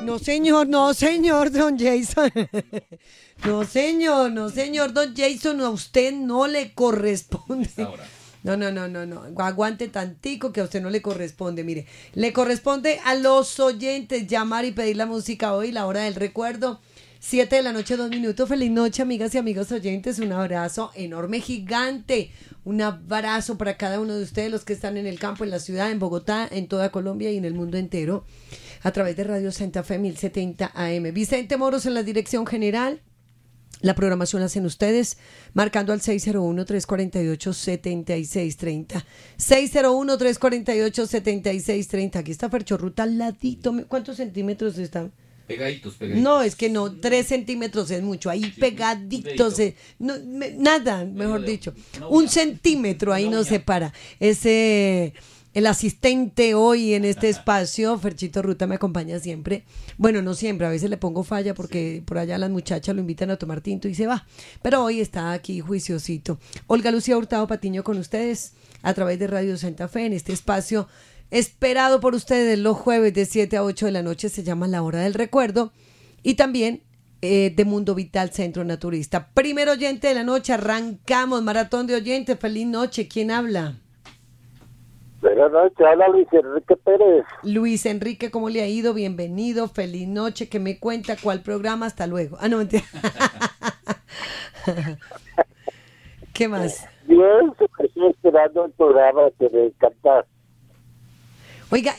No, señor, no, señor, don Jason. No, señor, no, señor, don Jason, a usted no le corresponde. No. Aguante tantico que a usted no le corresponde. Mire, le corresponde a los oyentes llamar y pedir la música hoy, la hora del recuerdo. 7 p.m, 2 minutos. Feliz noche, amigas y amigos oyentes. Un abrazo enorme, gigante. Un abrazo para cada uno de ustedes, los que están en el campo, en la ciudad, en Bogotá, en toda Colombia y en el mundo entero, a través de Radio Santa Fe 1070 AM. Vicente Moros en la dirección general. La programación la hacen ustedes, marcando al 601-348-7630. 601-348-7630. Aquí está Ferchorruta al ladito. ¿Cuántos centímetros están? Pegaditos. No, es que no, 3 centímetros es mucho, ahí sí, pegaditos, nada, mejor dicho, 1 centímetro ahí nos separa. El asistente hoy en este espacio, Ferchito Ruta, me acompaña siempre. Bueno, no siempre, a veces le pongo falla porque por allá las muchachas lo invitan a tomar tinto y se va. Pero hoy está aquí juiciosito. Olga Lucía Hurtado Patiño con ustedes a través de Radio Santa Fe en este espacio esperado por ustedes los jueves de 7 a 8 de la noche. Se llama La Hora del Recuerdo. Y también de Mundo Vital Centro Naturista. Primer oyente de la noche, arrancamos, maratón de oyentes. Feliz noche, ¿quién habla? Buenas noches, habla Luis Enrique Pérez. Luis Enrique, ¿cómo le ha ido? Bienvenido, feliz noche. ¿Qué me cuenta? ¿Cuál programa? Hasta luego. Ah, no, mentira. ¿Qué más? Bien, estoy esperando el programa que me encanta. Oiga,